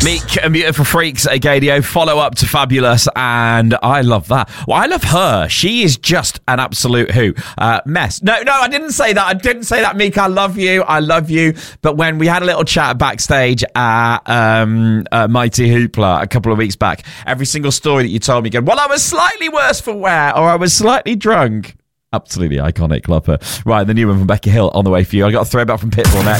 Meek and Beautiful Freaks at Gadio, follow up to Fabulous, and I love that. Well, I love her. She is just an absolute mess. No, I didn't say that. Meek, I love you. But when we had a little chat backstage at Mighty Hoopla a couple of weeks back, every single story that you told me, going, well, I was slightly worse for wear, or I was slightly drunk. Absolutely iconic, love her. Right, the new one from Becky Hill on the way for you. I got a throwback from Pitbull next.